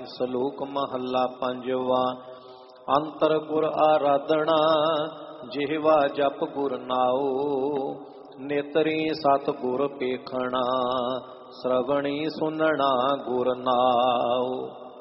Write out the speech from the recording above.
ਸਲੋਕ ਮਹੱਲਾ ਪੰਜਵਾ। ਅੰਤਰ ਗੁਰ ਆਰਾਧਨਾ ਜਿਹਵਾ ਜਪ ਗੁਰ ਨਾਉ, ਨੇਤਰੀ ਸਤ ਗੁਰ ਪੇਖਣਾ, ਸ਼ਰਵਣੀ ਸੁਨਣਾ ਗੁਰ ਨਾਉ।